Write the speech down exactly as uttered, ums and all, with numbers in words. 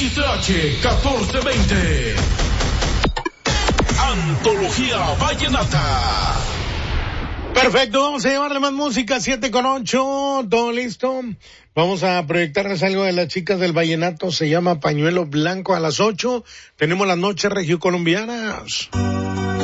X H catorce veinte. Antología Vallenata. Perfecto, vamos a llevarle más música, siete con ocho, todo listo. Vamos a proyectarles algo de las chicas del vallenato, se llama Pañuelo Blanco a las ocho. Tenemos las noches regiocolombianas.